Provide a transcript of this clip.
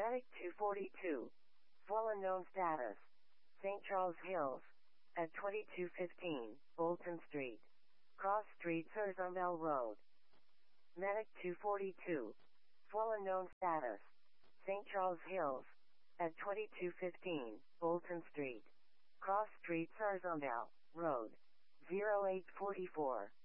Medic 242. Fallen known status. St. Charles Hills. At 2215, Bolton Street. Cross Street, Sursumel Road. Medic 242. Fallen known status. St. Charles Hills. At 2215, Bolton Street. Cross Street, Sursumel Road. 0844.